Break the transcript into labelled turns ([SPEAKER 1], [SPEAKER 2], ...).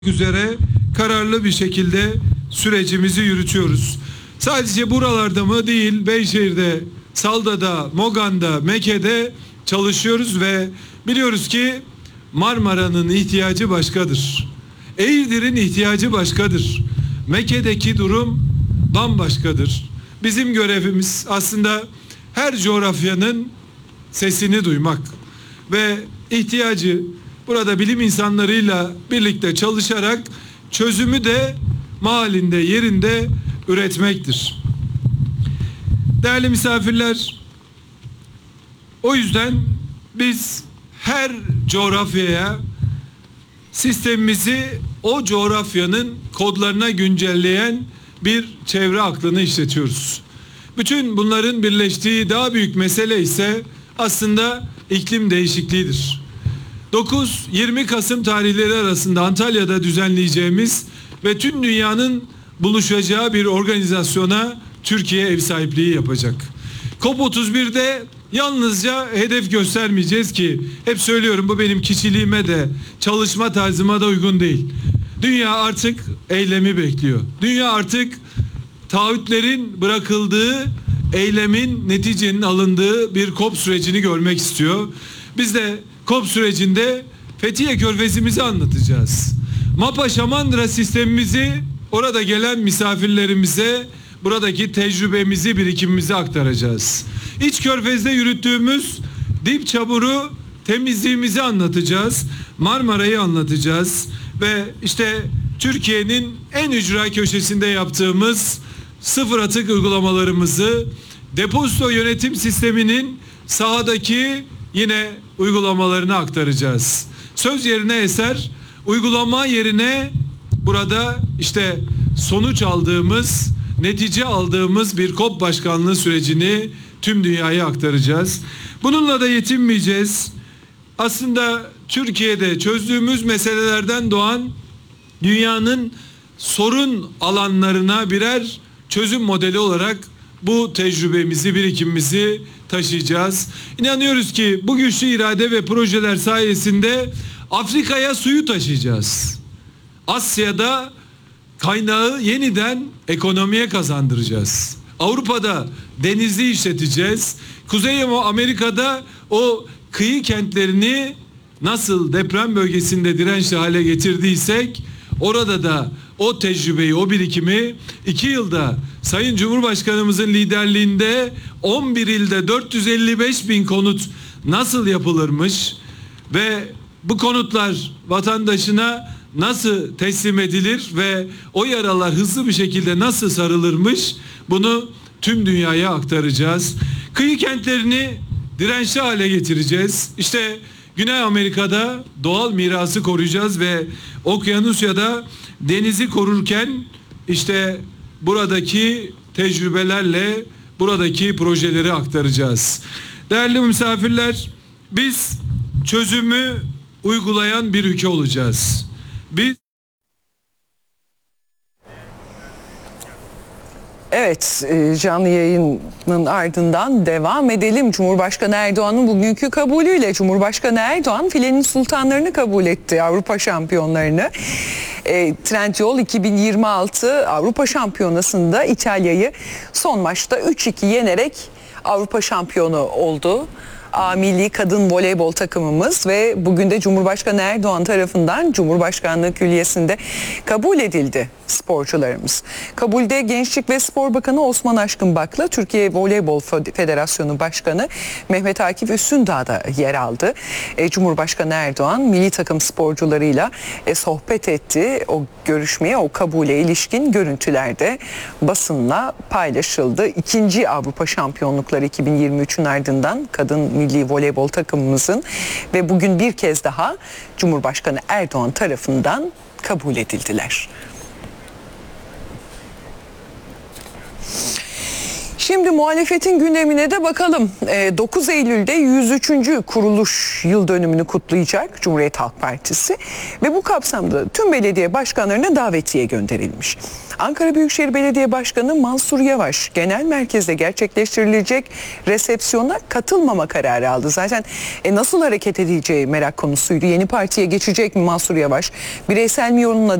[SPEAKER 1] üzere kararlı bir şekilde sürecimizi yürütüyoruz. Sadece buralarda mı değil, Beyşehir'de, Salda'da, Mogan'da, Mekke'de çalışıyoruz ve biliyoruz ki Marmara'nın ihtiyacı başkadır. Eğirdir'in ihtiyacı başkadır. Mekke'deki durum bambaşkadır. Bizim görevimiz aslında her coğrafyanın sesini duymak ve ihtiyacı burada bilim insanlarıyla birlikte çalışarak çözümü de mahallinde, yerinde üretmektir. Değerli misafirler, o yüzden biz her coğrafyaya sistemimizi o coğrafyanın kodlarına güncelleyen bir çevre aklını işletiyoruz. Bütün bunların birleştiği daha büyük mesele ise aslında iklim değişikliğidir. 9-20 Kasım tarihleri arasında Antalya'da düzenleyeceğimiz ve tüm dünyanın buluşacağı bir organizasyona Türkiye ev sahipliği yapacak. COP31'de yalnızca hedef göstermeyeceğiz ki hep söylüyorum, bu benim kişiliğime de çalışma tarzıma da uygun değil. Dünya artık eylemi bekliyor. Dünya artık taahhütlerin bırakıldığı, eylemin, neticenin alındığı bir COP sürecini görmek istiyor. Biz de COP sürecinde Fethiye Körfezi'mizi anlatacağız. MAPA Şamandıra sistemimizi orada gelen misafirlerimize buradaki tecrübemizi, birikimimizi aktaracağız. İç Körfez'de yürüttüğümüz dip çamuru temizliğimizi anlatacağız. Marmara'yı anlatacağız ve işte Türkiye'nin en ücra köşesinde yaptığımız sıfır atık uygulamalarımızı, depozito yönetim sisteminin sahadaki yine uygulamalarını aktaracağız. Söz yerine eser, uygulama yerine burada işte sonuç aldığımız, netice aldığımız bir COP başkanlığı sürecini tüm dünyaya aktaracağız. Bununla da yetinmeyeceğiz. Aslında Türkiye'de çözdüğümüz meselelerden doğan dünyanın sorun alanlarına birer çözüm modeli olarak bu tecrübemizi, birikimimizi taşıyacağız. İnanıyoruz ki bu güçlü irade ve projeler sayesinde Afrika'ya suyu taşıyacağız. Asya'da kaynağı yeniden ekonomiye kazandıracağız. Avrupa'da denizi işleteceğiz. Kuzey Amerika'da o kıyı kentlerini nasıl deprem bölgesinde dirençli hale getirdiysek orada da o tecrübeyi, o birikimi 2 yılda Sayın Cumhurbaşkanımızın liderliğinde 11 ilde 455 bin konut nasıl yapılırmış ve bu konutlar vatandaşına nasıl teslim edilir ve o yaralar hızlı bir şekilde nasıl sarılırmış, bunu tüm dünyaya aktaracağız. Kıyı kentlerini dirençli hale getireceğiz. İşte Güney Amerika'da doğal mirası koruyacağız ve Okyanusya'da denizi korurken işte buradaki tecrübelerle buradaki projeleri aktaracağız. Değerli misafirler, biz çözümü uygulayan bir ülke olacağız. Biz
[SPEAKER 2] Evet, canlı yayının ardından devam edelim. Cumhurbaşkanı Erdoğan'ın bugünkü kabulüyle Cumhurbaşkanı Erdoğan filenin sultanlarını kabul etti, Avrupa şampiyonlarını. Trendyol 2026 Avrupa Şampiyonası'nda İtalya'yı son maçta 3-2 yenerek Avrupa şampiyonu oldu. A milli kadın voleybol takımımız ve bugün de Cumhurbaşkanı Erdoğan tarafından Cumhurbaşkanlığı Külliyesi'nde kabul edildi sporcularımız. Kabulde Gençlik ve Spor Bakanı Osman Aşkın Bak'la Türkiye Voleybol Federasyonu Başkanı Mehmet Akif Üstündağ da yer aldı. Cumhurbaşkanı Erdoğan milli takım sporcularıyla sohbet etti. O görüşmeye, o kabule ilişkin görüntüler de basınla paylaşıldı. İkinci Avrupa Şampiyonlukları 2023'ün ardından kadın milli voleybol takımımızın ve bugün bir kez daha Cumhurbaşkanı Erdoğan tarafından kabul edildiler. Şimdi muhalefetin gündemine de bakalım. 9 Eylül'de 103. kuruluş yıl dönümünü kutlayacak Cumhuriyet Halk Partisi ve bu kapsamda tüm belediye başkanlarına davetiye gönderilmiş. Ankara Büyükşehir Belediye Başkanı Mansur Yavaş genel merkezde gerçekleştirilecek resepsiyona katılmama kararı aldı. Zaten nasıl hareket edeceği merak konusuydu. Yeni partiye geçecek mi Mansur Yavaş? Bireysel mi yoluna